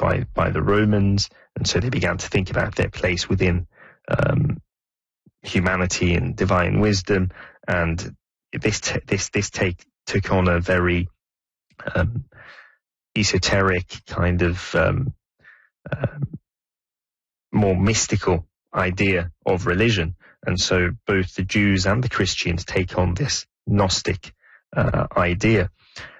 by the Romans, and so they began to think about their place within humanity and divine wisdom, and this took on a very esoteric kind of more mystical idea of religion. And so both the Jews and the Christians take on this Gnostic idea.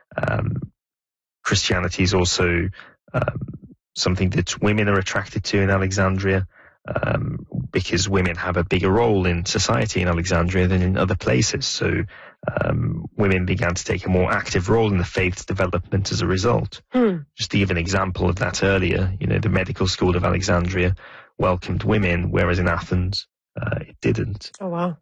Christianity is also something that women are attracted to in Alexandria, because women have a bigger role in society in Alexandria than in other places. So women began to take a more active role in the faith's development as a result. Just to give an example of that earlier, the medical school of Alexandria welcomed women, whereas in Athens it didn't. Oh, wow.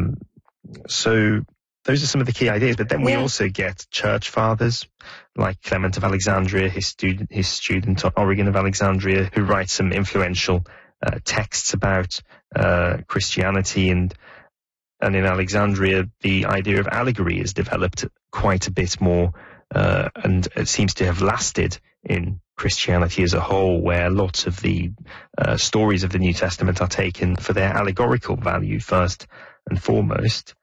So those are some of the key ideas. But then we also get church fathers like Clement of Alexandria, his student Origen of Alexandria, who writes some influential texts about Christianity, and in Alexandria the idea of allegory is developed quite a bit more, and it seems to have lasted in Christianity as a whole, where lots of the stories of the New Testament are taken for their allegorical value first and foremost.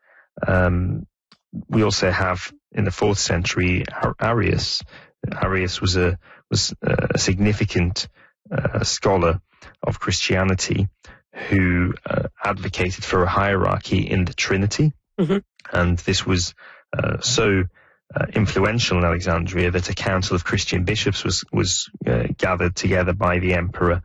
We also have in the 4th century Arius. Arius was a significant scholar of Christianity who advocated for a hierarchy in the Trinity. And this was so influential in Alexandria that a council of Christian bishops was gathered together by the emperor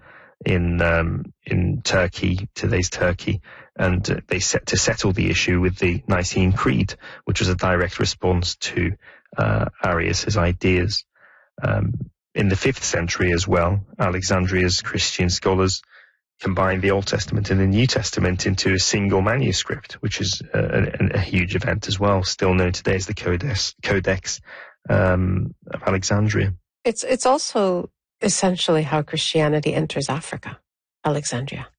in Turkey, today's Turkey, and they set to settle the issue with the Nicene Creed, which was a direct response to Arius's ideas. In the 5th century as well, Alexandria's Christian scholars combined the Old Testament and the New Testament into a single manuscript, which is a huge event as well, still known today as the Codex of Alexandria. It's also essentially how Christianity enters Africa, Alexandria.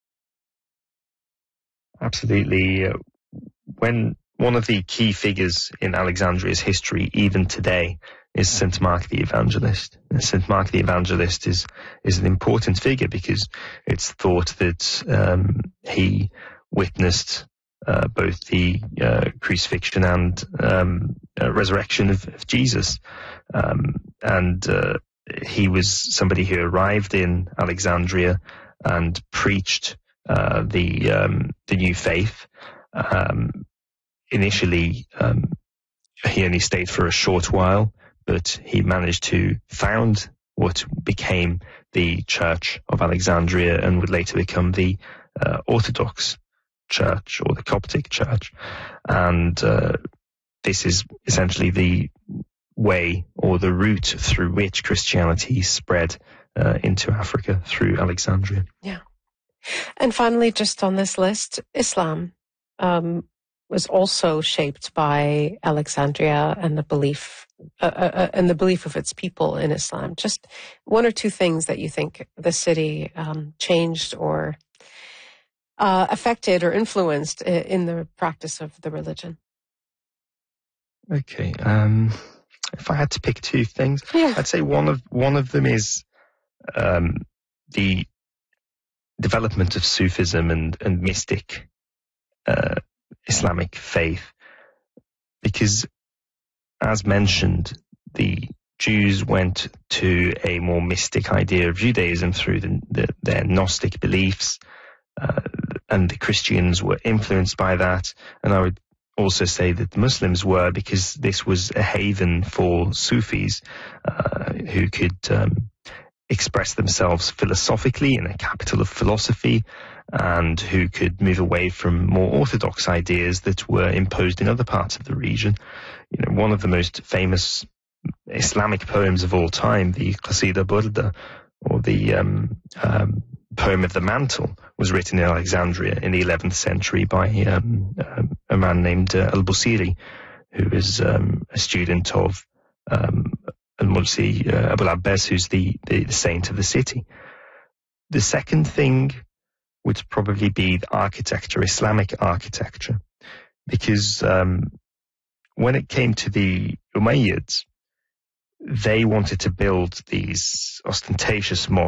Absolutely. When one of the key figures in Alexandria's history, even today, is St. Mark the Evangelist. And St. Mark the Evangelist is an important figure because it's thought that he witnessed both the crucifixion and resurrection of Jesus. And he was somebody who arrived in Alexandria and preached the new faith. Initially, he only stayed for a short while, but he managed to found what became the Church of Alexandria and would later become the Orthodox Church or the Coptic Church. And this is essentially the way or the route through which Christianity spread into Africa through Alexandria. Yeah. And finally, just on this list, Islam was also shaped by Alexandria and the belief of its people in Islam. Just one or two things that you think the city changed or affected or influenced in the practice of the religion. Okay. If I had to pick two things, I'd say one of them is the development of Sufism and mystic Islamic faith, because as mentioned, the Jews went to a more mystic idea of Judaism through their Gnostic beliefs, and the Christians were influenced by that. And I would also say that the Muslims were, because this was a haven for Sufis who could express themselves philosophically in a capital of philosophy, and who could move away from more orthodox ideas that were imposed in other parts of the region. One of the most famous Islamic poems of all time, the Qasida Burda, or the poem of the mantle, was written in Alexandria in the 11th century by a man named Al-Busiri, who is a student of Al-Mursi Abul Abbas, who's the saint of the city. The second thing would probably be the architecture, Islamic architecture, because when it came to the Umayyads, they wanted to build these ostentatious mosques